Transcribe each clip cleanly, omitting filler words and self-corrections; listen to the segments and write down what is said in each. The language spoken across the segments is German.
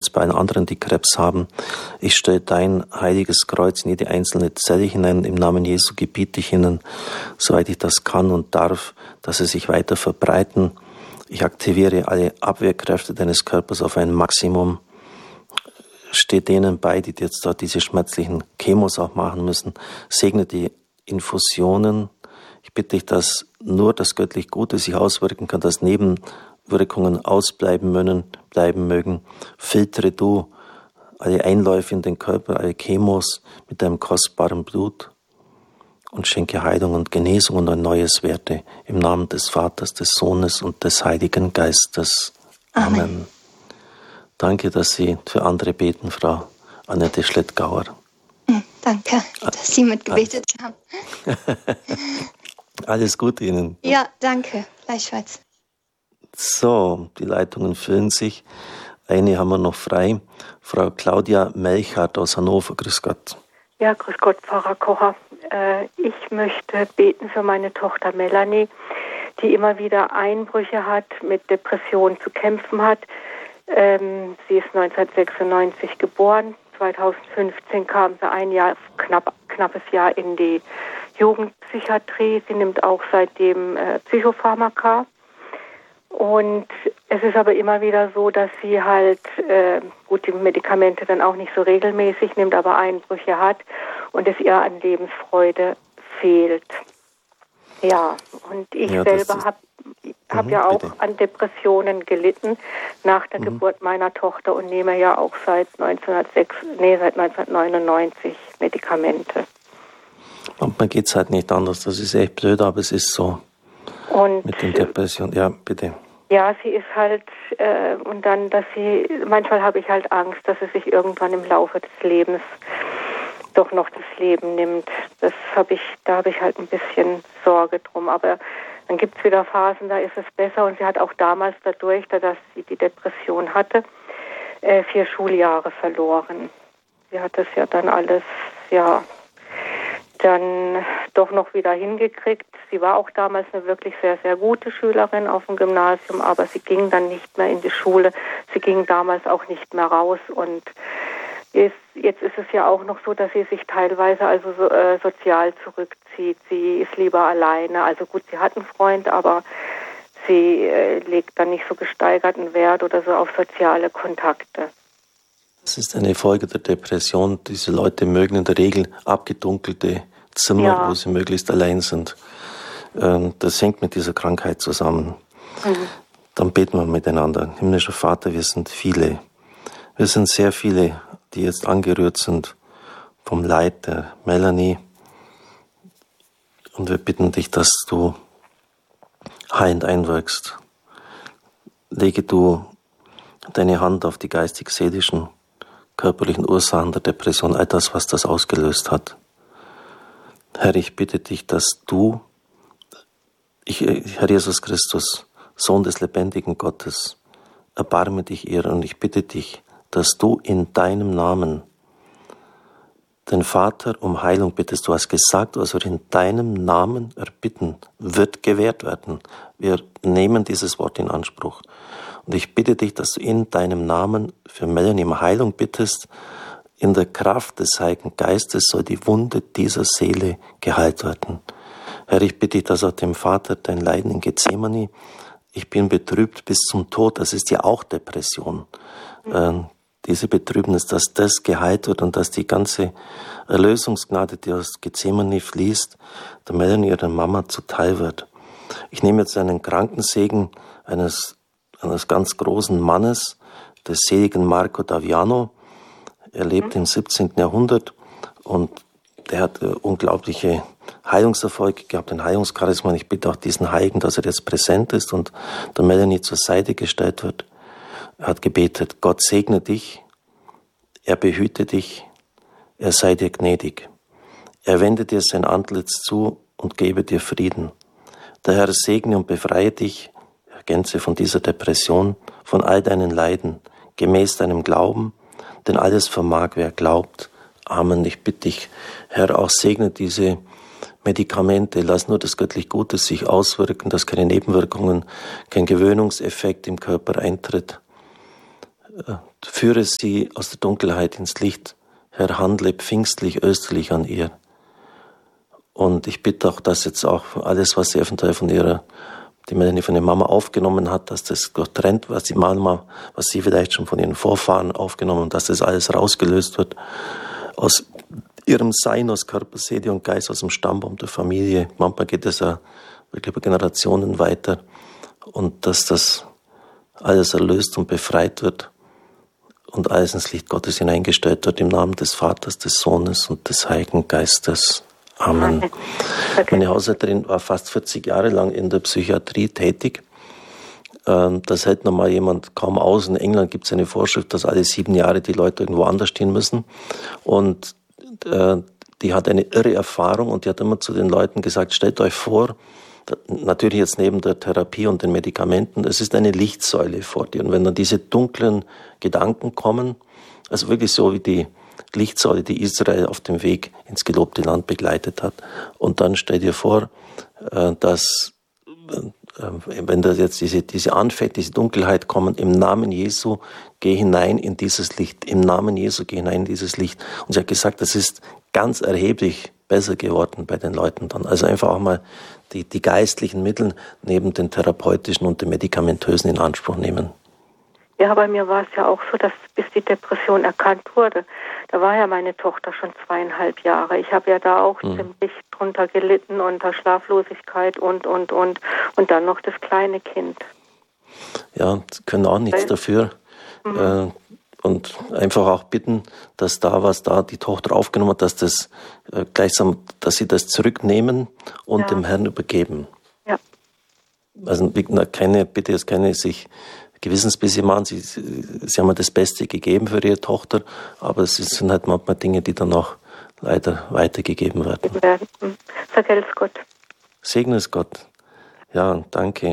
als bei allen anderen, die Krebs haben. Ich stelle dein heiliges Kreuz in jede einzelne Zelle hinein. Im Namen Jesu gebiete ich ihnen, soweit ich das kann und darf, dass sie sich weiter verbreiten. Ich aktiviere alle Abwehrkräfte deines Körpers auf ein Maximum. Stehe denen bei, die jetzt dort diese schmerzlichen Chemos auch machen müssen. Segne die Infusionen. Ich bitte dich, dass nur das göttlich Gute sich auswirken kann, dass Nebenwirkungen ausbleiben bleiben mögen. Filtere du alle Einläufe in den Körper, alle Chemos mit deinem kostbaren Blut und schenke Heilung und Genesung und ein neues Werte im Namen des Vaters, des Sohnes und des Heiligen Geistes. Amen. Danke, dass Sie für andere beten, Frau Annette Schlettgauer. Danke, dass Sie mitgebetet haben. Alles Gute Ihnen. Ja, danke, gleichfalls. So, die Leitungen füllen sich. Eine haben wir noch frei. Frau Claudia Melchert aus Hannover. Grüß Gott. Ja, grüß Gott, Pfarrer Kocher. Ich möchte beten für meine Tochter Melanie, die immer wieder Einbrüche hat, mit Depressionen zu kämpfen hat. Sie ist 1996 geboren. 2015 kam sie knappes Jahr in die Jugendpsychiatrie. Sie nimmt auch seitdem Psychopharmaka. Und es ist aber immer wieder so, dass sie halt die Medikamente dann auch nicht so regelmäßig nimmt, aber Einbrüche hat und es ihr an Lebensfreude fehlt. Ja, und ich selber habe ja auch bitte an Depressionen gelitten nach der Geburt meiner Tochter und nehme ja auch seit 1999 Medikamente. Und man geht es halt nicht anders. Das ist echt blöd, aber es ist so. Und mit den Depressionen. Ja, bitte. Ja, sie ist halt, und dann, manchmal habe ich halt Angst, dass sie sich irgendwann im Laufe des Lebens doch noch das Leben nimmt. Da habe ich halt ein bisschen Sorge drum. Aber dann gibt es wieder Phasen, da ist es besser. Und sie hat auch damals dadurch, dass sie die Depression hatte, 4 Schuljahre verloren. Sie hat das ja dann alles, dann doch noch wieder hingekriegt. Sie war auch damals eine wirklich sehr, sehr gute Schülerin auf dem Gymnasium, aber sie ging dann nicht mehr in die Schule. Sie ging damals auch nicht mehr raus und jetzt ist es ja auch noch so, dass sie sich teilweise sozial zurückzieht. Sie ist lieber alleine. Also gut, sie hat einen Freund, aber sie legt dann nicht so gesteigerten Wert oder so auf soziale Kontakte. Das ist eine Folge der Depression. Diese Leute mögen in der Regel abgedunkelte Zimmer, wo sie möglichst allein sind. Das hängt mit dieser Krankheit zusammen. Dann beten wir miteinander. Himmlischer Vater, wir sind viele. Wir sind sehr viele, die jetzt angerührt sind vom Leid der Melanie. Und wir bitten dich, dass du heilend einwirkst. Lege du deine Hand auf die geistig-seelischen, körperlichen Ursachen der Depression, all das, was das ausgelöst hat. Herr, ich bitte dich, dass du, Herr Jesus Christus, Sohn des lebendigen Gottes, erbarme dich ihrer und ich bitte dich, dass du in deinem Namen den Vater um Heilung bittest. Du hast gesagt, was wir in deinem Namen erbitten, wird gewährt werden. Wir nehmen dieses Wort in Anspruch. Und ich bitte dich, dass du in deinem Namen für Melanie um Heilung bittest. In der Kraft des Heiligen Geistes soll die Wunde dieser Seele geheilt werden. Herr, ich bitte dich, dass auch dem Vater dein Leiden in Gethsemane, ich bin betrübt bis zum Tod, das ist ja auch Depression. Diese Betrübnis, dass das geheilt wird und dass die ganze Erlösungsgnade, die aus Gethsemane fließt, der Melanie, ihrer Mama, zuteil wird. Ich nehme jetzt einen Krankensegen eines ganz großen Mannes, des seligen Marco d'Aviano. Er lebt im 17. Jahrhundert und der hat unglaubliche Heilungserfolge gehabt, ein Heilungscharisma. Und ich bitte auch diesen Heiligen, dass er jetzt präsent ist und der Melanie zur Seite gestellt wird. Er hat gebetet, Gott segne dich, er behüte dich, er sei dir gnädig. Er wende dir sein Antlitz zu und gebe dir Frieden. Der Herr segne und befreie dich, ergänze von dieser Depression, von all deinen Leiden, gemäß deinem Glauben, denn alles vermag, wer glaubt. Amen. Ich bitte dich, Herr, auch segne diese Medikamente, lass nur das göttlich Gutes sich auswirken, dass keine Nebenwirkungen, kein Gewöhnungseffekt im Körper eintritt. Führe sie aus der Dunkelheit ins Licht. Herr, handle pfingstlich, österlich an ihr. Und ich bitte auch, dass jetzt auch alles, was sie eventuell von ihrer Mama aufgenommen hat, dass das durchtrennt, was sie vielleicht schon von ihren Vorfahren aufgenommen hat, dass das alles rausgelöst wird aus ihrem Sein, aus Körper, Seele und Geist, aus dem Stammbaum der Familie. Manchmal geht es ja wirklich über Generationen weiter und dass das alles erlöst und befreit wird und alles ins Licht Gottes hineingestellt wird, im Namen des Vaters, des Sohnes und des Heiligen Geistes. Amen. Okay. Meine Haushälterin war fast 40 Jahre lang in der Psychiatrie tätig. Das hält normal jemand kaum aus. In England gibt es eine Vorschrift, dass alle 7 Jahre die Leute irgendwo anders stehen müssen. Und die hat eine irre Erfahrung und die hat immer zu den Leuten gesagt, stellt euch vor, natürlich jetzt neben der Therapie und den Medikamenten, es ist eine Lichtsäule vor dir. Und wenn dann diese dunklen Gedanken kommen, also wirklich so wie die Lichtsäule, die Israel auf dem Weg ins gelobte Land begleitet hat. Und dann stell dir vor, dass wenn da jetzt diese Anfänge, diese Dunkelheit kommen, im Namen Jesu geh hinein in dieses Licht. Im Namen Jesu geh hinein in dieses Licht. Und sie hat gesagt, das ist ganz erheblich besser geworden bei den Leuten dann. Also einfach auch mal die geistlichen Mittel neben den therapeutischen und den medikamentösen in Anspruch nehmen. Ja, bei mir war es ja auch so, dass bis die Depression erkannt wurde, da war ja meine Tochter schon 2,5 Jahre. Ich habe ja da auch ziemlich drunter gelitten, unter Schlaflosigkeit und dann noch das kleine Kind. Ja, können auch nichts dafür. Und einfach auch bitten, dass was da die Tochter aufgenommen hat, dass das gleichsam, dass sie das zurücknehmen und dem Herrn übergeben. Ja. Also bitte jetzt keine sich Gewissensbisse machen. Sie haben das Beste gegeben für ihre Tochter, aber es sind halt manchmal Dinge, die dann auch leider weitergegeben werden. Vergelt's Gott. Segne es Gott. Ja, danke.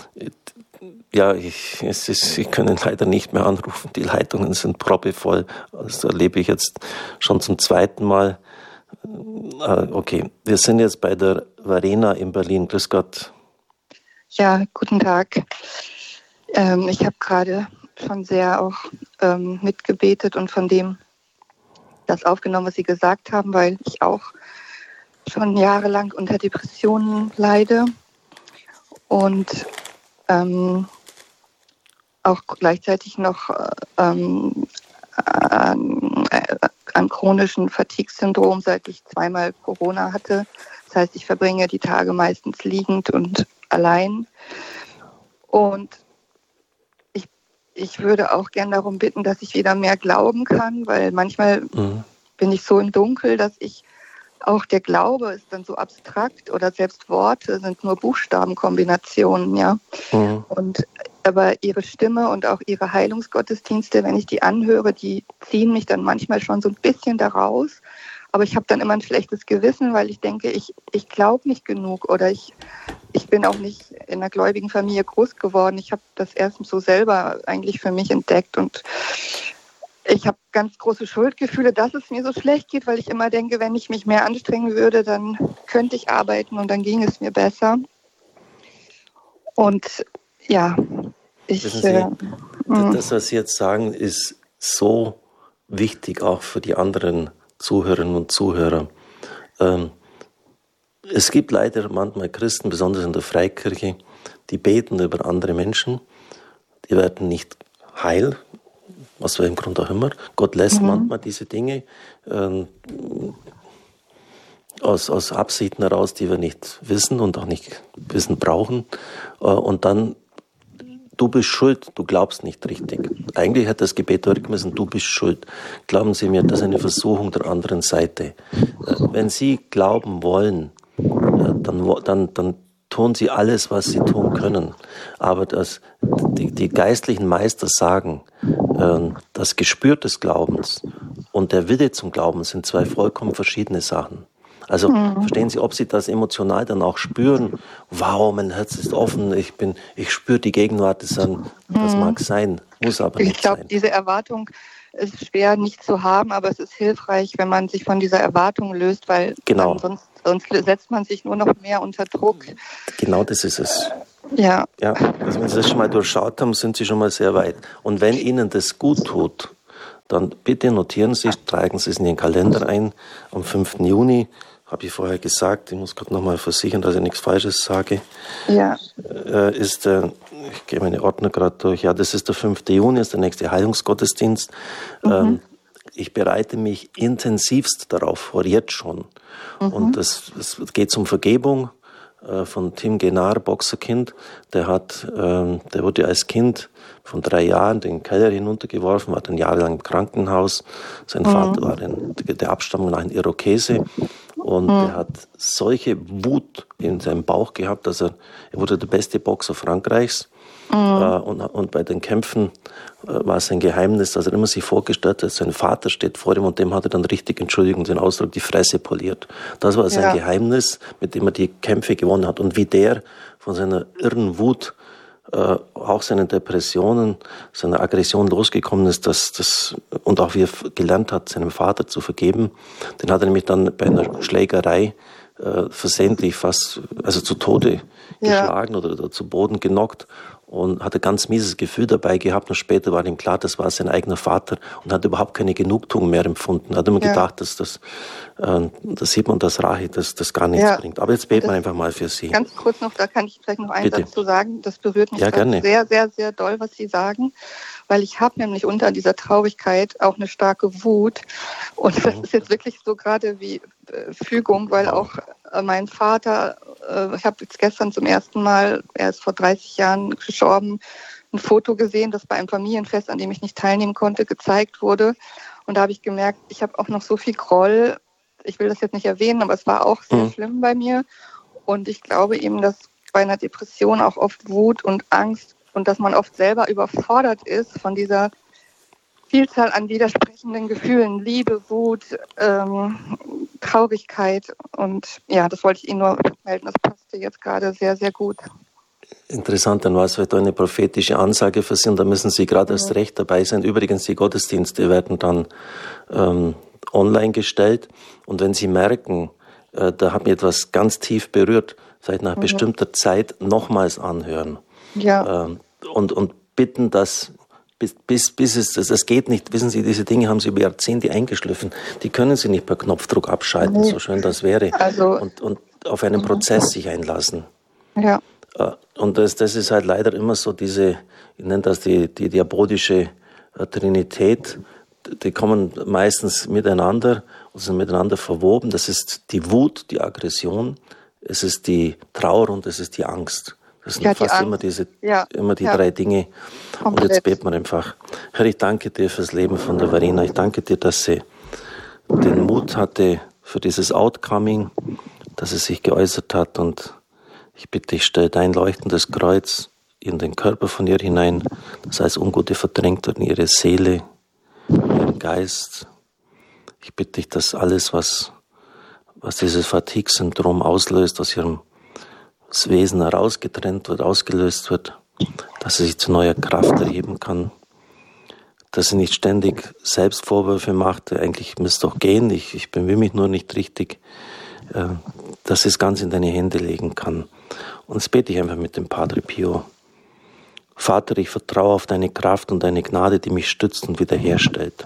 Ja, Sie können leider nicht mehr anrufen. Die Leitungen sind proppevoll. Das erlebe ich jetzt schon zum 2. Mal. Okay, wir sind jetzt bei der Verena in Berlin. Grüß Gott. Ja, guten Tag. Ich habe gerade schon sehr auch mitgebetet und von dem das aufgenommen, was Sie gesagt haben, weil ich auch schon jahrelang unter Depressionen leide und auch gleichzeitig noch an chronischen Fatigue-Syndrom, seit ich 2-mal Corona hatte. Das heißt, ich verbringe die Tage meistens liegend und allein. Und ich würde auch gern darum bitten, dass ich wieder mehr glauben kann, weil manchmal bin ich so im Dunkel, dass ich auch der Glaube ist dann so abstrakt oder selbst Worte sind nur Buchstabenkombinationen, ja. Und aber Ihre Stimme und auch Ihre Heilungsgottesdienste, wenn ich die anhöre, die ziehen mich dann manchmal schon so ein bisschen da raus. Aber ich habe dann immer ein schlechtes Gewissen, weil ich denke, ich glaube nicht genug oder ich bin auch nicht in einer gläubigen Familie groß geworden. Ich habe das erst so selber eigentlich für mich entdeckt und ich habe ganz große Schuldgefühle, dass es mir so schlecht geht, weil ich immer denke, wenn ich mich mehr anstrengen würde, dann könnte ich arbeiten und dann ging es mir besser. Und ja, Wissen Sie, das, was Sie jetzt sagen, ist so wichtig auch für die anderen Zuhörerinnen und Zuhörer. Es gibt leider manchmal Christen, besonders in der Freikirche, die beten über andere Menschen, die werden nicht heil, aus welchem Grund auch immer. Gott lässt manchmal diese Dinge aus Absichten heraus, die wir nicht wissen und auch nicht wissen brauchen. Und dann, du bist schuld, du glaubst nicht richtig. Eigentlich hat das Gebet hören müssen, du bist schuld. Glauben Sie mir, das ist eine Versuchung der anderen Seite. Wenn Sie glauben wollen, dann tun Sie alles, was Sie tun können. Aber die geistlichen Meister sagen, das Gespür des Glaubens und der Wille zum Glauben sind 2 vollkommen verschiedene Sachen. Also verstehen Sie, ob Sie das emotional dann auch spüren, wow, mein Herz ist offen, ich spüre die Gegenwart des Herrn, das mag sein, muss aber nicht sein. Ich glaube, diese Erwartung ist schwer nicht zu haben, aber es ist hilfreich, wenn man sich von dieser Erwartung löst, weil sonst setzt man sich nur noch mehr unter Druck. Genau, das ist es. Ja. Also wenn Sie das schon mal durchschaut haben, sind Sie schon mal sehr weit. Und wenn Ihnen das gut tut, dann bitte notieren Sie, tragen Sie es in Ihren Kalender ein. Am 5. Juni, habe ich vorher gesagt, ich muss gerade nochmal versichern, dass ich nichts Falsches sage, ich gehe meine Ordner gerade durch, das ist der 5. Juni, ist der nächste Heilungsgottesdienst. Ich bereite mich intensivst darauf vor, jetzt schon. Und es geht um Vergebung von Tim Genar, Boxerkind. Der wurde als Kind von 3 Jahren den Keller hinuntergeworfen, war dann jahrelang im Krankenhaus. Sein Vater war der Abstammung nach ein Irokese. Und er hat solche Wut in seinem Bauch gehabt, dass er wurde der beste Boxer Frankreichs. Und bei den Kämpfen war es ein Geheimnis, dass er immer sich vorgestellt hat, sein Vater steht vor ihm und dem hat er dann richtig, Entschuldigung, den Ausdruck, die Fresse poliert. Das war sein Geheimnis, mit dem er die Kämpfe gewonnen hat. Und wie der von seiner irren Wut, auch seinen Depressionen, seiner Aggression losgekommen ist, und auch wie er gelernt hat, seinem Vater zu vergeben, den hat er nämlich dann bei einer Schlägerei versehentlich fast, zu Tode geschlagen oder zu Boden genockt und hatte ganz mieses Gefühl dabei gehabt und später war ihm klar, das war sein eigener Vater und hat überhaupt keine Genugtuung mehr empfunden. Hat immer gedacht, dass das sieht man, dass Rache das gar nichts bringt. Aber jetzt beten wir einfach mal für Sie. Ganz kurz noch, da kann ich vielleicht noch einen Satz zu sagen. Das berührt mich sehr, sehr, sehr doll, was Sie sagen, weil ich habe nämlich unter dieser Traurigkeit auch eine starke Wut und das ist jetzt wirklich so gerade wie Fügung, weil auch mein Vater, ich habe jetzt gestern zum ersten Mal, er ist vor 30 Jahren gestorben, ein Foto gesehen, das bei einem Familienfest, an dem ich nicht teilnehmen konnte, gezeigt wurde. Und da habe ich gemerkt, ich habe auch noch so viel Groll. Ich will das jetzt nicht erwähnen, aber es war auch sehr schlimm bei mir. Und ich glaube eben, dass bei einer Depression auch oft Wut und Angst und dass man oft selber überfordert ist von dieser Vielzahl an widersprechenden Gefühlen, Liebe, Wut, Traurigkeit. Und das wollte ich Ihnen nur melden. Das passte jetzt gerade sehr, sehr gut. Interessant, dann war es heute eine prophetische Ansage für Sie und da müssen Sie gerade erst recht dabei sein. Übrigens, die Gottesdienste werden dann online gestellt und wenn Sie merken, da hat mich etwas ganz tief berührt, vielleicht nach bestimmter Zeit nochmals anhören. Und bitten, dass bis es geht nicht. Wissen Sie, diese Dinge haben Sie über Jahrzehnte eingeschliffen. Die können Sie nicht per Knopfdruck abschalten, so schön das wäre. Und auf einen Prozess sich einlassen. Ja. Und das ist halt leider immer so ich nenne das die diabolische Trinität, die kommen meistens miteinander und sind miteinander verwoben. Das ist die Wut, die Aggression, es ist die Trauer und es ist die Angst. Das sind fast immer die drei Dinge. Komplett. Und jetzt beten wir einfach. Herr, ich danke dir fürs Leben von der Verena. Ich danke dir, dass sie den Mut hatte für dieses Outcoming, dass sie sich geäußert hat. Und ich bitte dich, stell dein leuchtendes Kreuz in den Körper von ihr hinein, das heißt Ungute verdrängt wird in ihre Seele, ihren Geist. Ich bitte dich, dass alles, was dieses Fatigue-Syndrom auslöst, aus ihrem Wesen herausgetrennt wird, ausgelöst wird, dass sie sich zu neuer Kraft erheben kann, dass sie nicht ständig Selbstvorwürfe macht, eigentlich müsste doch gehen, ich bemühe mich nur nicht richtig, dass sie es ganz in deine Hände legen kann. Und jetzt bete ich einfach mit dem Padre Pio. Vater, ich vertraue auf deine Kraft und deine Gnade, die mich stützt und wiederherstellt.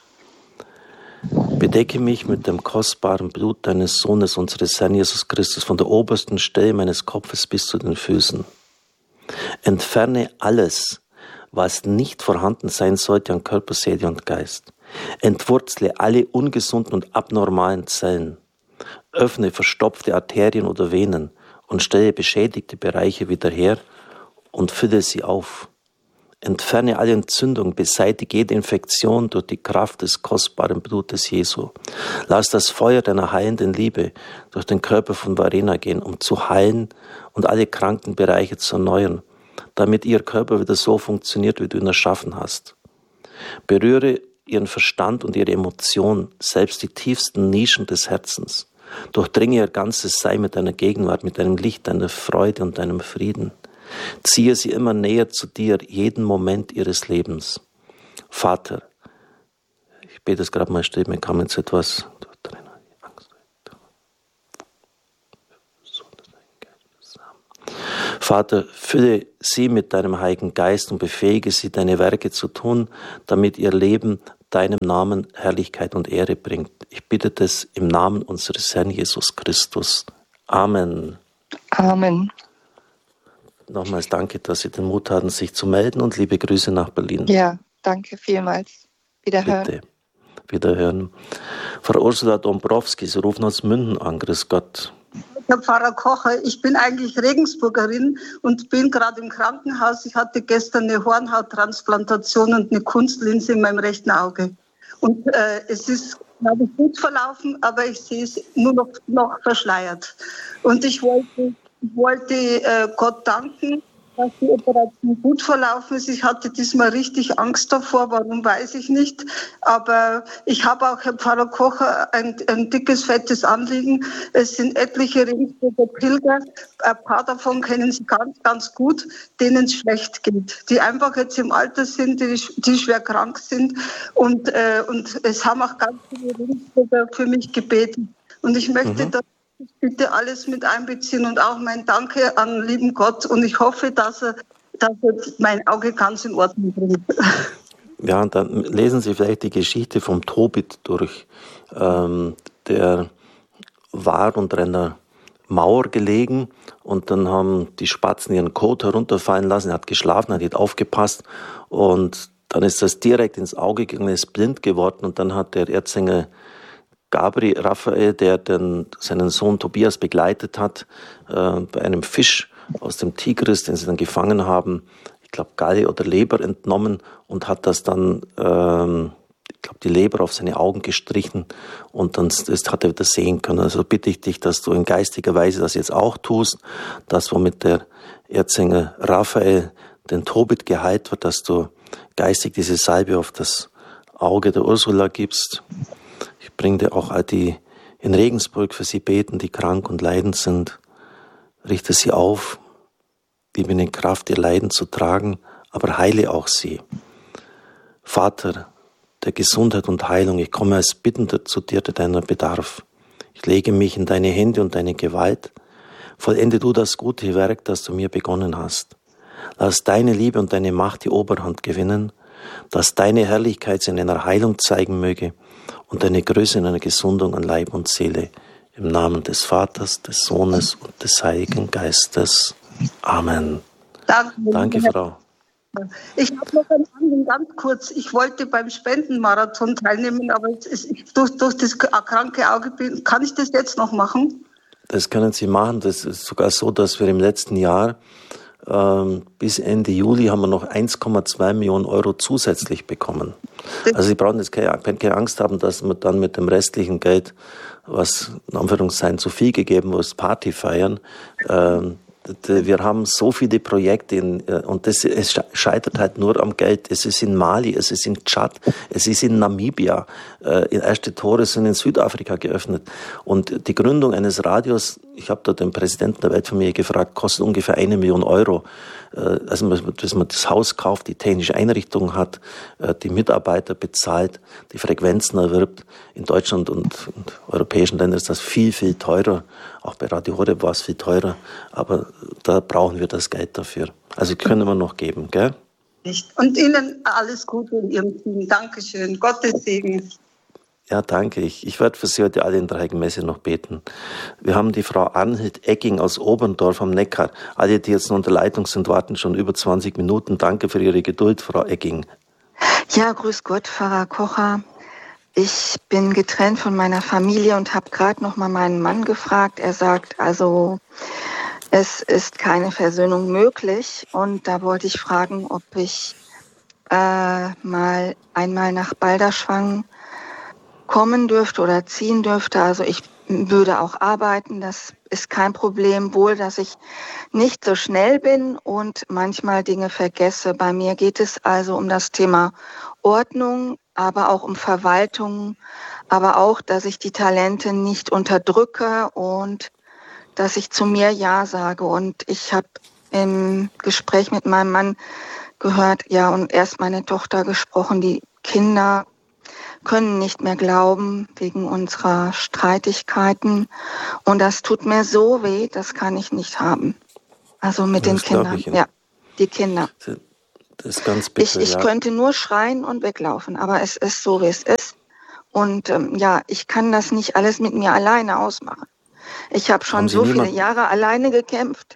Bedecke mich mit dem kostbaren Blut deines Sohnes, unseres Herrn Jesus Christus, von der obersten Stelle meines Kopfes bis zu den Füßen. Entferne alles, was nicht vorhanden sein sollte an Körper, Seele und Geist. Entwurzle alle ungesunden und abnormalen Zellen. Öffne verstopfte Arterien oder Venen und stelle beschädigte Bereiche wieder her und fülle sie auf. Entferne alle Entzündung, beseitige jede Infektion durch die Kraft des kostbaren Blutes Jesu. Lass das Feuer deiner heilenden Liebe durch den Körper von Verena gehen, um zu heilen und alle kranken Bereiche zu erneuern, damit ihr Körper wieder so funktioniert, wie du ihn erschaffen hast. Berühre ihren Verstand und ihre Emotionen, selbst die tiefsten Nischen des Herzens. Durchdringe ihr ganzes Sein mit deiner Gegenwart, mit deinem Licht, deiner Freude und deinem Frieden. Ziehe sie immer näher zu dir, jeden Moment ihres Lebens. Vater, Ich bete es gerade mal still, mir kam jetzt etwas. Vater, fülle sie mit deinem Heiligen Geist und befähige sie, deine Werke zu tun, damit ihr Leben deinem Namen Herrlichkeit und Ehre bringt. Ich bitte das im Namen unseres Herrn Jesus Christus. Amen. Amen. Nochmals danke, dass Sie den Mut hatten, sich zu melden, und liebe Grüße nach Berlin. Ja, danke vielmals. Wiederhören. Bitte. Wiederhören. Frau Ursula Dombrowski, Sie rufen aus München an. Grüß Gott. Herr Pfarrer Kocher, ich bin eigentlich Regensburgerin und bin gerade im Krankenhaus. Ich hatte gestern eine Hornhauttransplantation und eine Kunstlinse in meinem rechten Auge. Und es ist, glaube ich, gut verlaufen, aber ich sehe es nur noch verschleiert. Und ich wollte Gott danken, dass die Operation gut verlaufen ist. Ich hatte diesmal richtig Angst davor, warum weiß ich nicht. Aber ich habe auch, Herr Pfarrer Kocher, ein dickes, fettes Anliegen. Es sind etliche Regensburger Pilger, ein paar davon kennen Sie ganz, ganz gut, denen es schlecht geht. Die einfach jetzt im Alter sind, die schwer krank sind. Und es haben auch ganz viele Regensburger für mich gebetet. Und ich möchte bitte alles mit einbeziehen und auch mein Danke an lieben Gott. Und ich hoffe, dass er mein Auge ganz in Ordnung bringt. Ja, und dann lesen Sie vielleicht die Geschichte vom Tobit durch. Der war unter einer Mauer gelegen und dann haben die Spatzen ihren Kot herunterfallen lassen. Er hat geschlafen, hat nicht aufgepasst und dann ist das direkt ins Auge gegangen, ist blind geworden, und dann hat der Erzengel Raphael, der seinen Sohn Tobias begleitet hat, bei einem Fisch aus dem Tigris, den sie dann gefangen haben, ich glaube Galle oder Leber entnommen, und hat das dann, ich glaube, die Leber auf seine Augen gestrichen, und dann hat er wieder sehen können. Also bitte ich dich, dass du in geistiger Weise das jetzt auch tust, dass womit der Erzengel Raphael den Tobit geheilt wird, dass du geistig diese Salbe auf das Auge der Ursula gibst. Ich bringe dir auch all die in Regensburg für sie beten, die krank und leidend sind. Richte sie auf, gib ihnen Kraft, ihr Leiden zu tragen, aber heile auch sie. Vater der Gesundheit und Heilung, ich komme als Bittender zu dir, der deiner bedarf. Ich lege mich in deine Hände und deine Gewalt. Vollende du das gute Werk, das du mir begonnen hast. Lass deine Liebe und deine Macht die Oberhand gewinnen, dass deine Herrlichkeit sie in einer Heilung zeigen möge und deine Größe in einer Gesundung an Leib und Seele. Im Namen des Vaters, des Sohnes und des Heiligen Geistes. Amen. Danke, Frau. Ich habe noch ein Anliegen, ganz kurz. Ich wollte beim Spendenmarathon teilnehmen, aber durch das kranke Auge kann ich das jetzt noch machen? Das können Sie machen. Das ist sogar so, dass wir im letzten Jahr bis Ende Juli haben wir noch 1,2 Millionen Euro zusätzlich bekommen. Also Sie brauchen jetzt keine Angst haben, dass man dann mit dem restlichen Geld, was in Anführungszeichen zu viel gegeben wird, Party feiern. Wir haben so viele Projekte und es scheitert halt nur am Geld. Es ist in Mali, es ist in Tschad, es ist in Namibia. Erste Tore sind in Südafrika geöffnet. Und die Gründung eines Radios, ich habe da den Präsidenten der Weltfamilie gefragt, kostet ungefähr 1 Million Euro. Also, dass man das Haus kauft, die technische Einrichtung hat, die Mitarbeiter bezahlt, die Frequenzen erwirbt. In Deutschland und europäischen Ländern ist das viel, viel teurer. Auch bei Radio Horeb war es viel teurer. Aber da brauchen wir das Geld dafür. Also können wir noch geben, gell? Und Ihnen alles Gute in Ihrem Team. Dankeschön. Gottes Segen. Ja, danke. Ich werde für Sie heute alle in der Heiligen Messe noch beten. Wir haben die Frau Arnhild Egging aus Oberndorf am Neckar. Alle, die jetzt noch unter Leitung sind, warten schon über 20 Minuten. Danke für Ihre Geduld, Frau Egging. Ja, grüß Gott, Pfarrer Kocher. Ich bin getrennt von meiner Familie und habe gerade noch mal meinen Mann gefragt. Er sagt, also es ist keine Versöhnung möglich. Und da wollte ich fragen, ob ich mal einmal nach Balderschwang kommen dürfte oder ziehen dürfte. Also ich würde auch arbeiten, das ist kein Problem. Wohl, dass ich nicht so schnell bin und manchmal Dinge vergesse. Bei mir geht es also um das Thema Ordnung, aber auch um Verwaltung, aber auch, dass ich die Talente nicht unterdrücke und dass ich zu mir Ja sage. Und ich habe im Gespräch mit meinem Mann gehört, ja, und erst meine Tochter gesprochen, die Kinder können nicht mehr glauben wegen unserer Streitigkeiten. Und das tut mir so weh, das kann ich nicht haben. Also mit den Kindern. Ja, die Kinder. Das ist ganz bitter, ich könnte nur schreien und weglaufen, aber es ist so, wie es ist. Und ich kann das nicht alles mit mir alleine ausmachen. Ich habe schon so viele Jahre alleine gekämpft.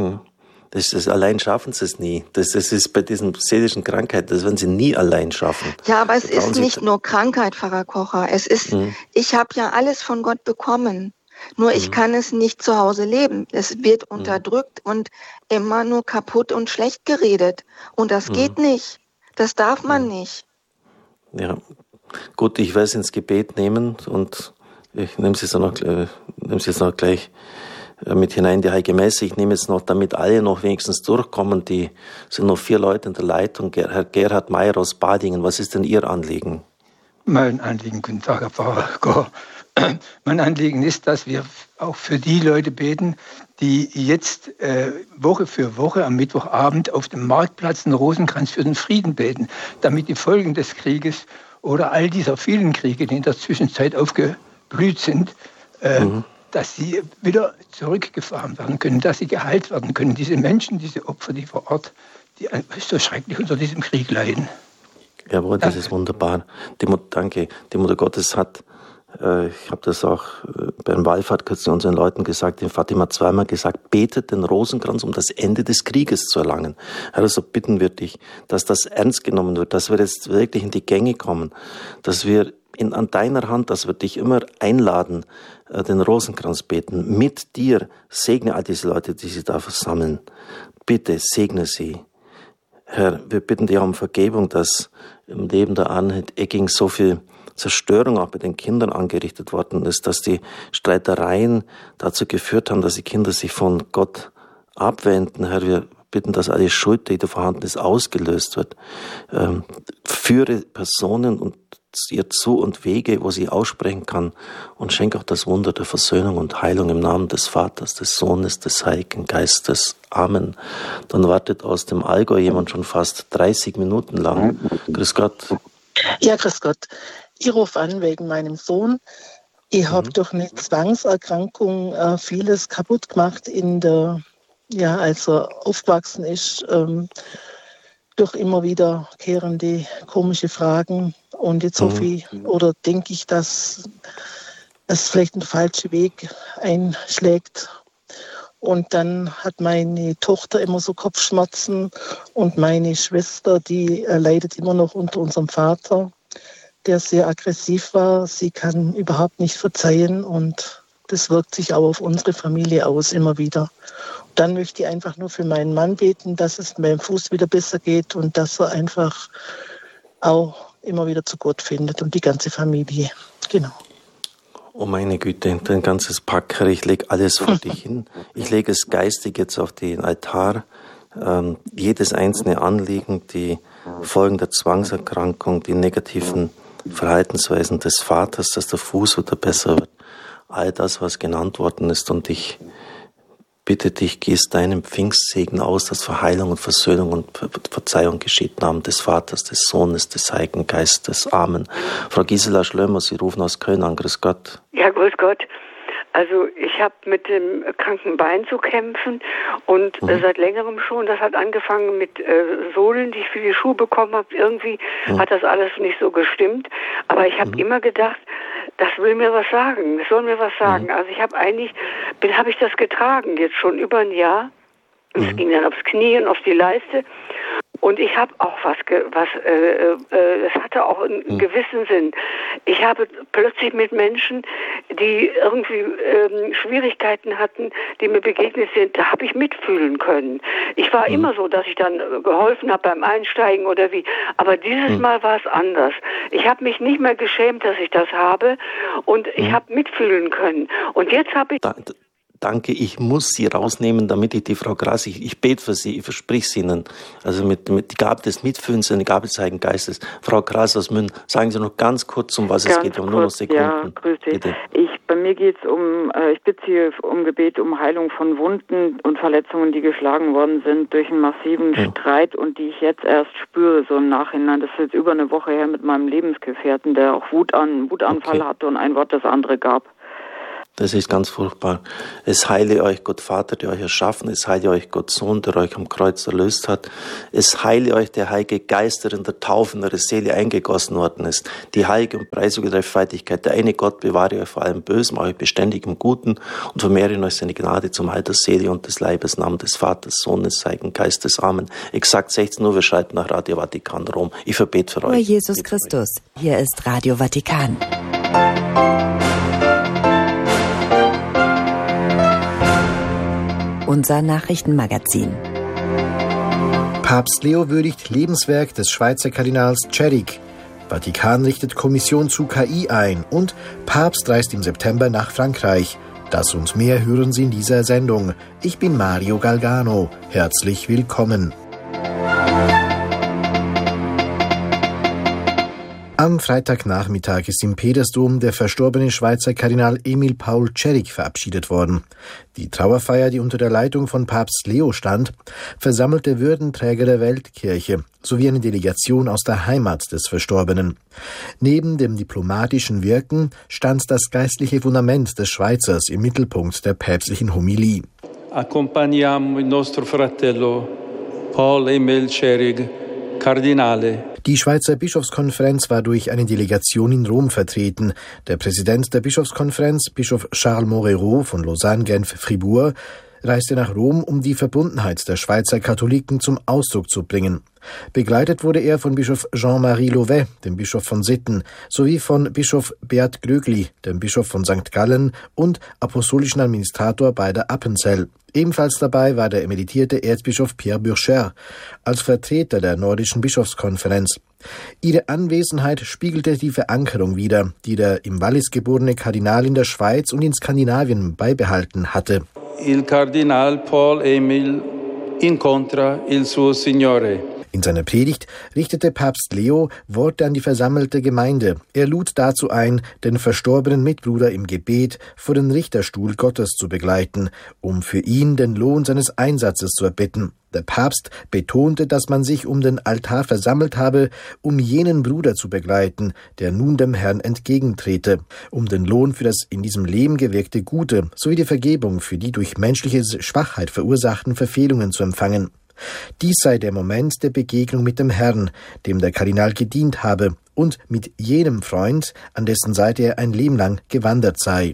Das allein schaffen sie es nie. Das ist bei diesen seelischen Krankheiten, das werden sie nie allein schaffen. Ja, aber es ist nicht nur Krankheit, Pfarrer Kocher. Es ist, ich habe ja alles von Gott bekommen. Nur ich kann es nicht zu Hause leben. Es wird unterdrückt und immer nur kaputt und schlecht geredet. Und das geht nicht. Das darf man nicht. Ja, gut, ich werde es ins Gebet nehmen und ich nehme es jetzt noch gleich mit hinein, die Heilige Messe. Ich nehme jetzt noch, damit alle noch wenigstens durchkommen, die sind noch 4 Leute in der Leitung. Herr Gerhard Meyer aus Badingen, was ist denn Ihr Anliegen? Mein Anliegen, guten Tag, Herr Pfarrer Kocher. Mein Anliegen ist, dass wir auch für die Leute beten, die jetzt Woche für Woche am Mittwochabend auf dem Marktplatz den Rosenkranz für den Frieden beten, damit die Folgen des Krieges oder all dieser vielen Kriege, die in der Zwischenzeit aufgeblüht sind, dass sie wieder zurückgefahren werden können, dass sie geheilt werden können. Diese Menschen, diese Opfer, die vor Ort, die so schrecklich unter diesem Krieg leiden. Jawohl, das ist wunderbar. Danke. Die Mutter Gottes hat, ich habe das auch beim Wallfahrt kürzlich unseren Leuten gesagt, in Fatima zweimal gesagt, betet den Rosenkranz, um das Ende des Krieges zu erlangen. Herr, also bitten wir dich, dass das ernst genommen wird, dass wir jetzt wirklich in die Gänge kommen, dass wir an deiner Hand, dass wir dich immer einladen, den Rosenkranz beten. Mit dir segne all diese Leute, die sich da versammeln. Bitte segne sie. Herr, wir bitten dich um Vergebung, dass im Leben der Annette Egging so viel Zerstörung auch bei den Kindern angerichtet worden ist, dass die Streitereien dazu geführt haben, dass die Kinder sich von Gott abwenden. Herr, wir bitten, dass alle Schuld, die da vorhanden ist, ausgelöst wird. Führe Personen und ihr zu und Wege, wo sie aussprechen kann, und schenke auch das Wunder der Versöhnung und Heilung im Namen des Vaters, des Sohnes, des Heiligen Geistes. Amen. Dann wartet aus dem Allgäu jemand schon fast 30 Minuten lang. Grüß Gott. Ja, grüß Gott. Ich rufe an wegen meinem Sohn. Ich habe durch eine Zwangserkrankung vieles kaputt gemacht als er aufgewachsen ist, durch immer wiederkehrende komische Fragen. Und jetzt hoffe ich oder denke ich, dass es vielleicht einen falschen Weg einschlägt. Und dann hat meine Tochter immer so Kopfschmerzen und meine Schwester, die leidet immer noch unter unserem Vater, der sehr aggressiv war. Sie kann überhaupt nicht verzeihen und das wirkt sich auch auf unsere Familie aus immer wieder. Dann möchte ich einfach nur für meinen Mann beten, dass es meinem Fuß wieder besser geht und dass er einfach auch immer wieder zu Gott findet und die ganze Familie. Genau. Oh meine Güte, dein ganzes Pack, Herr, ich lege alles vor dich hin. Ich lege es geistig jetzt auf den Altar. Jedes einzelne Anliegen, die Folgen der Zwangserkrankung, die negativen Verhaltensweisen des Vaters, dass der Fuß wieder besser wird. All das, was genannt worden ist, und ich bitte dich, gieß deinen Pfingstsegen aus, dass Verheilung und Versöhnung und Verzeihung geschieht im Namen des Vaters, des Sohnes, des Heiligen Geistes. Amen. Frau Gisela Schlömer, Sie rufen aus Köln an. Grüß Gott. Ja, grüß Gott. Also ich habe mit dem kranken Bein zu kämpfen und seit längerem schon. Das hat angefangen mit Sohlen, die ich für die Schuhe bekommen habe. Irgendwie hat das alles nicht so gestimmt. Aber ich habe immer gedacht, das will mir was sagen. Das soll mir was sagen. Also ich habe habe ich das getragen jetzt schon über ein Jahr. Und es ging dann aufs Knie und auf die Leiste. Und ich habe auch das hatte auch einen gewissen Sinn. Ich habe plötzlich mit Menschen, die irgendwie Schwierigkeiten hatten, die mir begegnet sind, da habe ich mitfühlen können. Ich war immer so, dass ich dann geholfen habe beim Einsteigen oder wie. Aber dieses Mal war es anders. Ich habe mich nicht mehr geschämt, dass ich das habe. Und ich habe mitfühlen können. Und jetzt habe ich... Danke, ich muss Sie rausnehmen, damit ich die Frau Gras, ich bete für Sie, ich verspreche es Ihnen. Also mit die Gabe des Mitfühlens und die Gabe des Heiligen Geistes. Frau Gras aus München, sagen Sie noch ganz kurz, um was es geht. Wir haben nur noch Sekunden. Ja, grüß Sie. Bitte. Ich Bei mir geht es ich beziehe um Gebet um Heilung von Wunden und Verletzungen, die geschlagen worden sind durch einen massiven Streit und die ich jetzt erst spüre, so im Nachhinein. Das ist jetzt über eine Woche her mit meinem Lebensgefährten, der auch Wutanfall hatte und ein Wort das andere gab. Das ist ganz furchtbar. Es heile euch Gott Vater, der euch erschaffen, es heile euch Gott Sohn, der euch am Kreuz erlöst hat. Es heile euch der Heilige Geist, der in der Taufe in eure Seele eingegossen worden ist. Die heilige und preisige Dreifaltigkeit, der eine Gott bewahre euch vor allem Bösen, euch beständig im Guten und vermehre in euch seine Gnade zum Heil der Seele und des Leibes, Namen des Vaters, Sohnes, Heiligen Geistes. Amen. Exakt 16 Uhr, wir schalten nach Radio Vatikan Rom. Ich verbete für euch. Über Jesus Christus. Hier ist Radio Vatikan. Unser Nachrichtenmagazin. Papst Leo würdigt Lebenswerk des Schweizer Kardinals Cerik. Vatikan richtet Kommission zu KI ein und Papst reist im September nach Frankreich. Das und mehr hören Sie in dieser Sendung. Ich bin Mario Galgano. Herzlich willkommen. Am Freitagnachmittag ist im Petersdom der verstorbene Schweizer Kardinal Emil Paul Cerik verabschiedet worden. Die Trauerfeier, die unter der Leitung von Papst Leo stand, versammelte Würdenträger der Weltkirche sowie eine Delegation aus der Heimat des Verstorbenen. Neben dem diplomatischen Wirken stand das geistliche Fundament des Schweizers im Mittelpunkt der päpstlichen Homilie. Accompagniamo il nostro fratello Paul Emil Cerik, Kardinale. Die Schweizer Bischofskonferenz war durch eine Delegation in Rom vertreten. Der Präsident der Bischofskonferenz, Bischof Charles Moreau von Lausanne-Genf-Fribourg, reiste nach Rom, um die Verbundenheit der Schweizer Katholiken zum Ausdruck zu bringen. Begleitet wurde er von Bischof Jean-Marie Louvet, dem Bischof von Sitten, sowie von Bischof Beat Grögli, dem Bischof von St. Gallen und apostolischen Administrator beider Appenzell. Ebenfalls dabei war der emeritierte Erzbischof Pierre Burcher als Vertreter der Nordischen Bischofskonferenz. Ihre Anwesenheit spiegelte die Verankerung wider, die der im Wallis geborene Kardinal in der Schweiz und in Skandinavien beibehalten hatte. Il Cardinal Paul Emil incontra il suo Signore. In seiner Predigt richtete Papst Leo Worte an die versammelte Gemeinde. Er lud dazu ein, den verstorbenen Mitbruder im Gebet vor den Richterstuhl Gottes zu begleiten, um für ihn den Lohn seines Einsatzes zu erbitten. Der Papst betonte, dass man sich um den Altar versammelt habe, um jenen Bruder zu begleiten, der nun dem Herrn entgegentrete, um den Lohn für das in diesem Leben gewirkte Gute sowie die Vergebung für die durch menschliche Schwachheit verursachten Verfehlungen zu empfangen. Dies sei der Moment der Begegnung mit dem Herrn, dem der Kardinal gedient habe, und mit jenem Freund, an dessen Seite er ein Leben lang gewandert sei.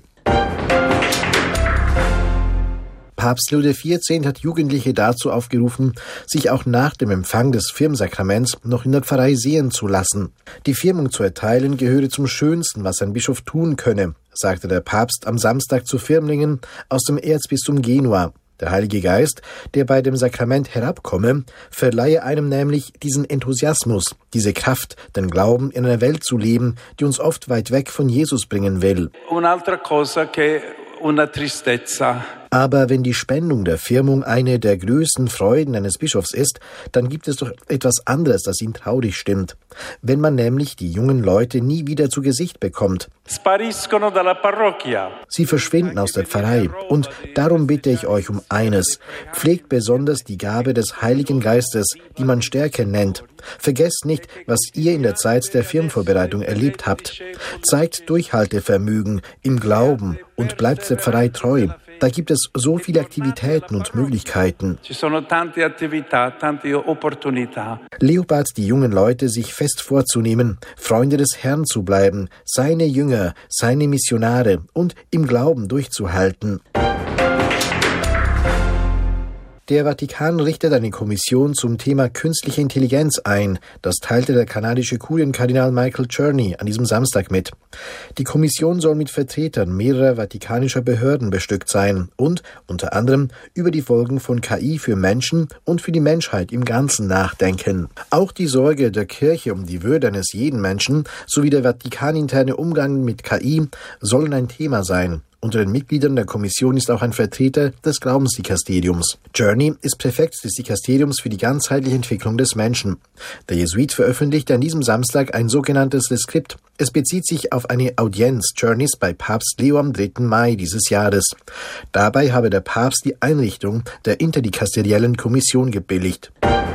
Papst Leo XIV. Hat Jugendliche dazu aufgerufen, sich auch nach dem Empfang des Firmsakraments noch in der Pfarrei sehen zu lassen. Die Firmung zu erteilen gehöre zum Schönsten, was ein Bischof tun könne, sagte der Papst am Samstag zu Firmlingen aus dem Erzbistum Genua. Der Heilige Geist, der bei dem Sakrament herabkomme, verleihe einem nämlich diesen Enthusiasmus, diese Kraft, den Glauben in einer Welt zu leben, die uns oft weit weg von Jesus bringen will. Un'altra cosa che una tristezza. Aber wenn die Spendung der Firmung eine der größten Freuden eines Bischofs ist, dann gibt es doch etwas anderes, das ihn traurig stimmt. Wenn man nämlich die jungen Leute nie wieder zu Gesicht bekommt. Spariscono dalla parrocchia. Sie verschwinden aus der Pfarrei. Und darum bitte ich euch um eines. Pflegt besonders die Gabe des Heiligen Geistes, die man Stärke nennt. Vergesst nicht, was ihr in der Zeit der Firmenvorbereitung erlebt habt. Zeigt Durchhaltevermögen im Glauben und bleibt der Pfarrei treu. Da gibt es so viele Aktivitäten und Möglichkeiten. Leo bat die jungen Leute, sich fest vorzunehmen, Freunde des Herrn zu bleiben, seine Jünger, seine Missionare und im Glauben durchzuhalten. Der Vatikan richtet eine Kommission zum Thema künstliche Intelligenz ein. Das teilte der kanadische Kurienkardinal Michael Czerny an diesem Samstag mit. Die Kommission soll mit Vertretern mehrerer vatikanischer Behörden bestückt sein und unter anderem über die Folgen von KI für Menschen und für die Menschheit im Ganzen nachdenken. Auch die Sorge der Kirche um die Würde eines jeden Menschen sowie der vatikaninterne Umgang mit KI sollen ein Thema sein. Unter den Mitgliedern der Kommission ist auch ein Vertreter des Glaubensdikasteriums. Journey ist Präfekt des Dikasteriums für die ganzheitliche Entwicklung des Menschen. Der Jesuit veröffentlichte an diesem Samstag ein sogenanntes Reskript. Es bezieht sich auf eine Audienz Journeys bei Papst Leo am 3. Mai dieses Jahres. Dabei habe der Papst die Einrichtung der interdikasteriellen Kommission gebilligt.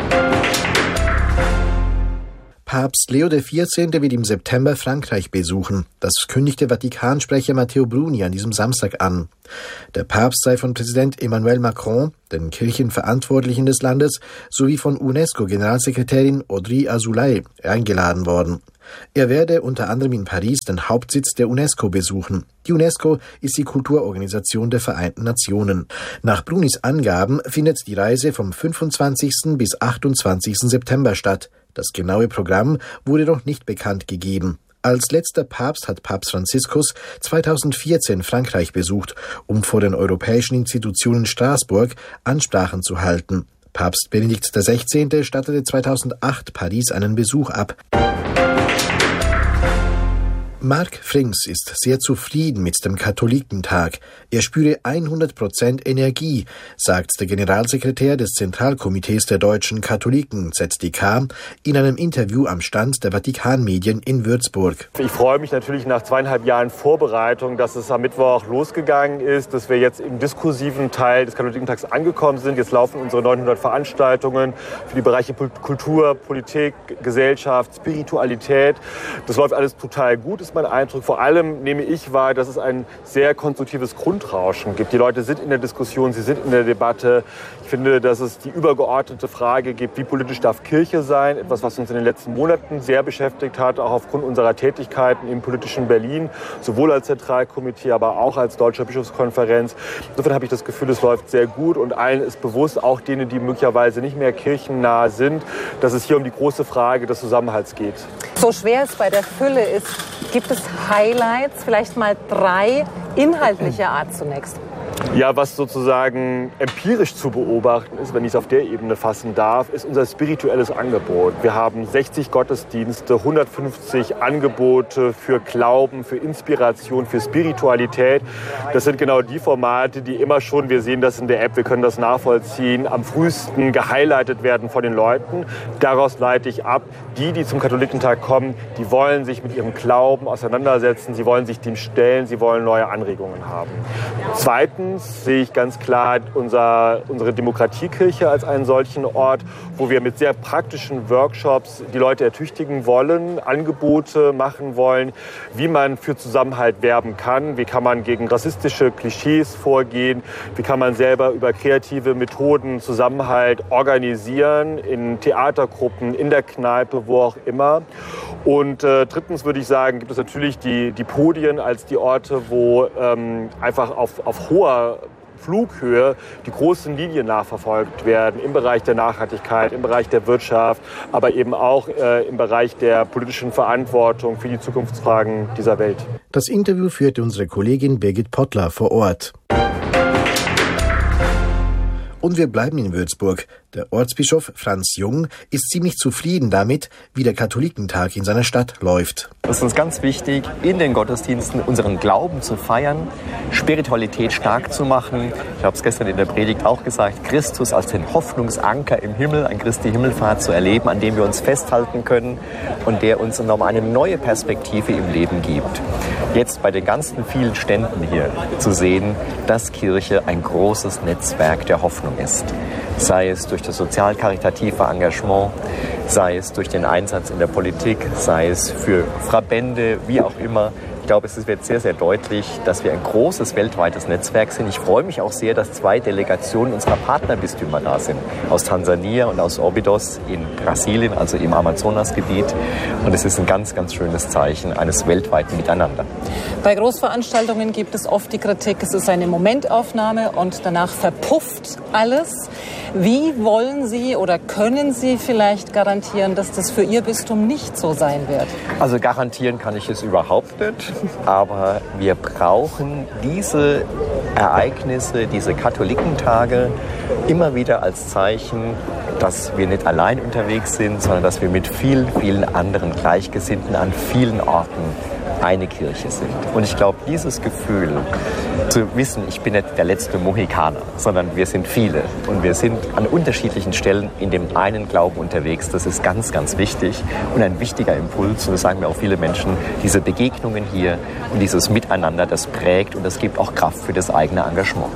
Papst Leo XIV. Wird im September Frankreich besuchen. Das kündigte Vatikansprecher Matteo Bruni an diesem Samstag an. Der Papst sei von Präsident Emmanuel Macron, den Kirchenverantwortlichen des Landes, sowie von UNESCO-Generalsekretärin Audrey Azoulay eingeladen worden. Er werde unter anderem in Paris den Hauptsitz der UNESCO besuchen. Die UNESCO ist die Kulturorganisation der Vereinten Nationen. Nach Brunis Angaben findet die Reise vom 25. bis 28. September statt. Das genaue Programm wurde noch nicht bekannt gegeben. Als letzter Papst hat Papst Franziskus 2014 Frankreich besucht, um vor den europäischen Institutionen Straßburg Ansprachen zu halten. Papst Benedikt XVI. Stattete 2008 Paris einen Besuch ab. Mark Frings ist sehr zufrieden mit dem Katholikentag. Er spüre 100% Energie, sagt der Generalsekretär des Zentralkomitees der deutschen Katholiken, ZDK, in einem Interview am Stand der Vatikanmedien in Würzburg. Ich freue mich natürlich nach 2,5 Jahren Vorbereitung, dass es am Mittwoch losgegangen ist, dass wir jetzt im diskursiven Teil des Katholikentags angekommen sind. Jetzt laufen unsere 900 Veranstaltungen für die Bereiche Kultur, Politik, Gesellschaft, Spiritualität. Das läuft alles total gut, ist mein Eindruck. Vor allem nehme ich wahr, dass es ein sehr konstruktives Grundrauschen gibt. Die Leute sind in der Diskussion, sie sind in der Debatte. Ich finde, dass es die übergeordnete Frage gibt, wie politisch darf Kirche sein? Etwas, was uns in den letzten Monaten sehr beschäftigt hat, auch aufgrund unserer Tätigkeiten im politischen Berlin, sowohl als Zentralkomitee, aber auch als Deutsche Bischofskonferenz. Insofern habe ich das Gefühl, es läuft sehr gut und allen ist bewusst, auch denen, die möglicherweise nicht mehr kirchennah sind, dass es hier um die große Frage des Zusammenhalts geht. So schwer es bei der Fülle ist, gibt es Highlights, vielleicht mal 3 inhaltlicher Art zunächst? Ja, was sozusagen empirisch zu beobachten ist, wenn ich es auf der Ebene fassen darf, ist unser spirituelles Angebot. Wir haben 60 Gottesdienste, 150 Angebote für Glauben, für Inspiration, für Spiritualität. Das sind genau die Formate, die immer schon, wir sehen das in der App, wir können das nachvollziehen, am frühesten gehighlightet werden von den Leuten. Daraus leite ich ab, die zum Katholikentag kommen, die wollen sich mit ihrem Glauben auseinandersetzen, sie wollen sich dem stellen, sie wollen neue Anregungen haben. Zweitens sehe ich ganz klar unsere Demokratiekirche als einen solchen Ort, wo wir mit sehr praktischen Workshops die Leute ertüchtigen wollen, Angebote machen wollen, wie man für Zusammenhalt werben kann, wie kann man gegen rassistische Klischees vorgehen, wie kann man selber über kreative Methoden Zusammenhalt organisieren, in Theatergruppen, in der Kneipe, wo auch immer. Und drittens würde ich sagen, gibt es natürlich die Podien als die Orte, wo einfach auf hoher Flughöhe die großen Linien nachverfolgt werden im Bereich der Nachhaltigkeit, im Bereich der Wirtschaft, aber eben auch im Bereich der politischen Verantwortung für die Zukunftsfragen dieser Welt. Das Interview führte unsere Kollegin Birgit Pottler vor Ort. Und wir bleiben in Würzburg. Der Ortsbischof Franz Jung ist ziemlich zufrieden damit, wie der Katholikentag in seiner Stadt läuft. Es ist uns ganz wichtig, in den Gottesdiensten unseren Glauben zu feiern, Spiritualität stark zu machen. Ich habe es gestern in der Predigt auch gesagt, Christus als den Hoffnungsanker im Himmel, ein Christi Himmelfahrt zu erleben, an dem wir uns festhalten können und der uns nochmal eine neue Perspektive im Leben gibt. Jetzt bei den ganzen vielen Ständen hier zu sehen, dass Kirche ein großes Netzwerk der Hoffnung ist. Sei es durch das sozial-karitative Engagement, sei es durch den Einsatz in der Politik, sei es für Verbände, wie auch immer. Ich glaube, es wird sehr, sehr deutlich, dass wir ein großes weltweites Netzwerk sind. Ich freue mich auch sehr, dass 2 Delegationen unserer Partnerbistümer da sind. Aus Tansania und aus Óbidos in Brasilien, also im Amazonasgebiet. Und es ist ein ganz, ganz schönes Zeichen eines weltweiten Miteinander. Bei Großveranstaltungen gibt es oft die Kritik, es ist eine Momentaufnahme und danach verpufft alles. Wie wollen Sie oder können Sie vielleicht garantieren, dass das für Ihr Bistum nicht so sein wird? Also garantieren kann ich es überhaupt nicht. Aber wir brauchen diese Ereignisse, diese Katholikentage immer wieder als Zeichen, dass wir nicht allein unterwegs sind, sondern dass wir mit vielen, vielen anderen Gleichgesinnten an vielen Orten eine Kirche sind. Und ich glaube, dieses Gefühl, zu wissen, ich bin nicht der letzte Mohikaner, sondern wir sind viele und wir sind an unterschiedlichen Stellen in dem einen Glauben unterwegs, das ist ganz, ganz wichtig und ein wichtiger Impuls. Und das sagen mir auch viele Menschen, diese Begegnungen hier und dieses Miteinander, das prägt und das gibt auch Kraft für das eigene Engagement.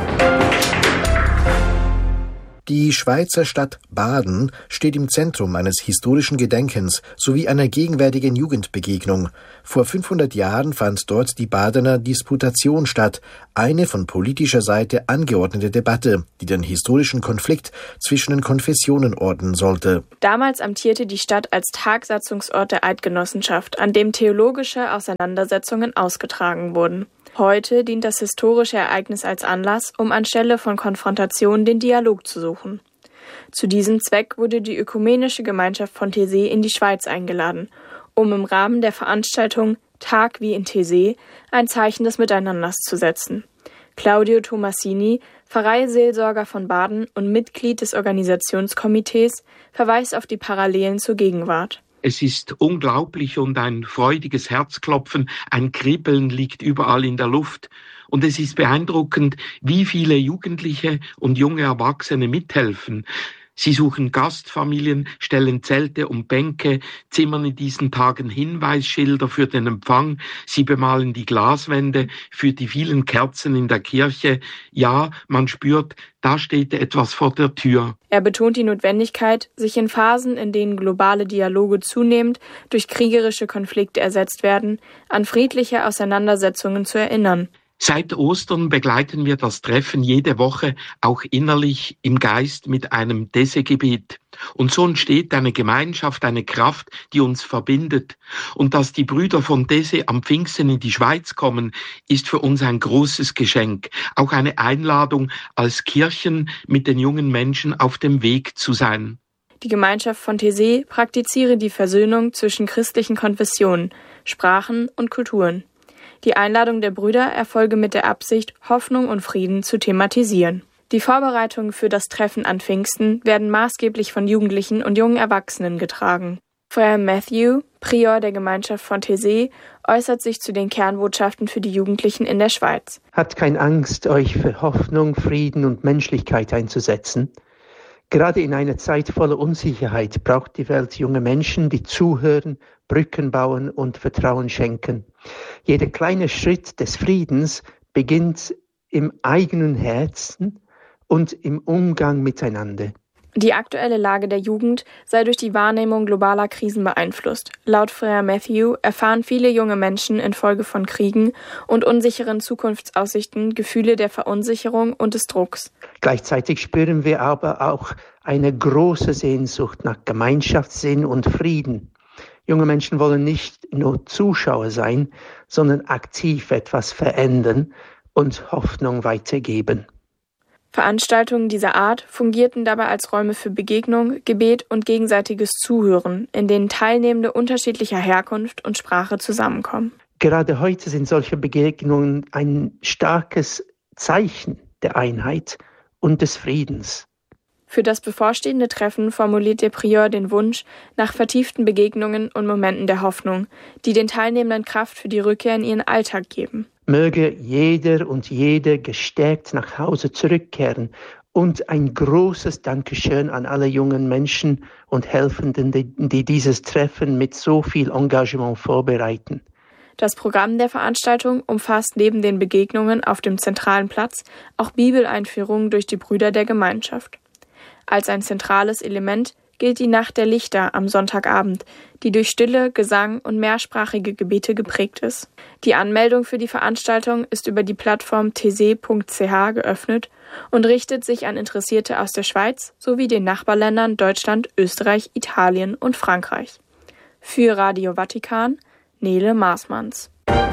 Die Schweizer Stadt Baden steht im Zentrum eines historischen Gedenkens sowie einer gegenwärtigen Jugendbegegnung. Vor 500 Jahren fand dort die Badener Disputation statt, eine von politischer Seite angeordnete Debatte, die den historischen Konflikt zwischen den Konfessionen ordnen sollte. Damals amtierte die Stadt als Tagsatzungsort der Eidgenossenschaft, an dem theologische Auseinandersetzungen ausgetragen wurden. Heute dient das historische Ereignis als Anlass, um anstelle von Konfrontation den Dialog zu suchen. Zu diesem Zweck wurde die Ökumenische Gemeinschaft von Taizé in die Schweiz eingeladen, um im Rahmen der Veranstaltung Tag wie in Taizé ein Zeichen des Miteinanders zu setzen. Claudio Tomasini, Pfarreiseelsorger von Baden und Mitglied des Organisationskomitees, verweist auf die Parallelen zur Gegenwart. Es ist unglaublich und ein freudiges Herzklopfen, ein Kribbeln liegt überall in der Luft. Und es ist beeindruckend, wie viele Jugendliche und junge Erwachsene mithelfen. Sie suchen Gastfamilien, stellen Zelte und Bänke, zimmern in diesen Tagen Hinweisschilder für den Empfang, sie bemalen die Glaswände für die vielen Kerzen in der Kirche. Ja, man spürt, da steht etwas vor der Tür. Er betont die Notwendigkeit, sich in Phasen, in denen globale Dialoge zunehmend durch kriegerische Konflikte ersetzt werden, an friedliche Auseinandersetzungen zu erinnern. Seit Ostern begleiten wir das Treffen jede Woche auch innerlich im Geist mit einem Taizé-Gebet. Und so entsteht eine Gemeinschaft, eine Kraft, die uns verbindet. Und dass die Brüder von Taizé am Pfingsten in die Schweiz kommen, ist für uns ein großes Geschenk. Auch eine Einladung, als Kirchen mit den jungen Menschen auf dem Weg zu sein. Die Gemeinschaft von Taizé praktiziere die Versöhnung zwischen christlichen Konfessionen, Sprachen und Kulturen. Die Einladung der Brüder erfolge mit der Absicht, Hoffnung und Frieden zu thematisieren. Die Vorbereitungen für das Treffen an Pfingsten werden maßgeblich von Jugendlichen und jungen Erwachsenen getragen. Frère Matthew, Prior der Gemeinschaft von Taizé, äußert sich zu den Kernbotschaften für die Jugendlichen in der Schweiz. Habt keine Angst, euch für Hoffnung, Frieden und Menschlichkeit einzusetzen. Gerade in einer Zeit voller Unsicherheit braucht die Welt junge Menschen, die zuhören, Brücken bauen und Vertrauen schenken. Jeder kleine Schritt des Friedens beginnt im eigenen Herzen und im Umgang miteinander. Die aktuelle Lage der Jugend sei durch die Wahrnehmung globaler Krisen beeinflusst. Laut Frère Matthew erfahren viele junge Menschen infolge von Kriegen und unsicheren Zukunftsaussichten Gefühle der Verunsicherung und des Drucks. Gleichzeitig spüren wir aber auch eine große Sehnsucht nach Gemeinschaftssinn und Frieden. Junge Menschen wollen nicht nur Zuschauer sein, sondern aktiv etwas verändern und Hoffnung weitergeben. Veranstaltungen dieser Art fungierten dabei als Räume für Begegnung, Gebet und gegenseitiges Zuhören, in denen Teilnehmende unterschiedlicher Herkunft und Sprache zusammenkommen. Gerade heute sind solche Begegnungen ein starkes Zeichen der Einheit und des Friedens. Für das bevorstehende Treffen formuliert der Prior den Wunsch nach vertieften Begegnungen und Momenten der Hoffnung, die den Teilnehmenden Kraft für die Rückkehr in ihren Alltag geben. Möge jeder und jede gestärkt nach Hause zurückkehren und ein großes Dankeschön an alle jungen Menschen und Helfenden, die dieses Treffen mit so viel Engagement vorbereiten. Das Programm der Veranstaltung umfasst neben den Begegnungen auf dem zentralen Platz auch Bibeleinführungen durch die Brüder der Gemeinschaft. Als ein zentrales Element gilt die Nacht der Lichter am Sonntagabend, die durch Stille, Gesang und mehrsprachige Gebete geprägt ist. Die Anmeldung für die Veranstaltung ist über die Plattform taizé.ch geöffnet und richtet sich an Interessierte aus der Schweiz sowie den Nachbarländern Deutschland, Österreich, Italien und Frankreich. Für Radio Vatikan, Nele Maasmanns.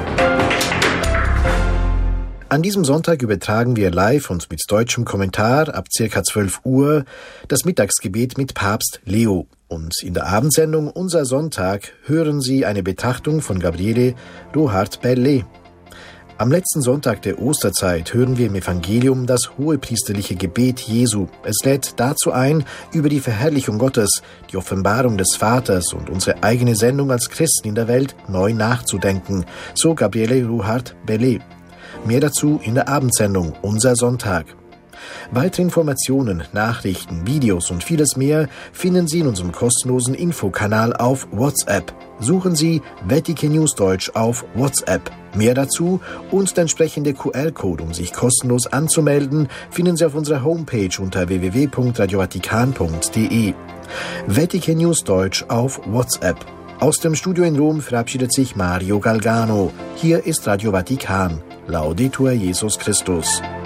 An diesem Sonntag übertragen wir live und mit deutschem Kommentar ab ca. 12 Uhr das Mittagsgebet mit Papst Leo. Und in der Abendsendung Unser Sonntag hören Sie eine Betrachtung von Gabriele Rohart-Bellet. Am letzten Sonntag der Osterzeit hören wir im Evangelium das hohepriesterliche Gebet Jesu. Es lädt dazu ein, über die Verherrlichung Gottes, die Offenbarung des Vaters und unsere eigene Sendung als Christen in der Welt neu nachzudenken, so Gabriele Ruhart-Bellet. Mehr dazu in der Abendsendung Unser Sonntag. Weitere Informationen, Nachrichten, Videos und vieles mehr finden Sie in unserem kostenlosen Infokanal auf WhatsApp. Suchen Sie Vatikan News Deutsch auf WhatsApp. Mehr dazu und der entsprechende QR-Code, um sich kostenlos anzumelden, finden Sie auf unserer Homepage unter www.radiovatikan.de. Vatikan News Deutsch auf WhatsApp. Aus dem Studio in Rom verabschiedet sich Mario Galgano. Hier ist Radio Vatikan. Laudetur Jesus Christus.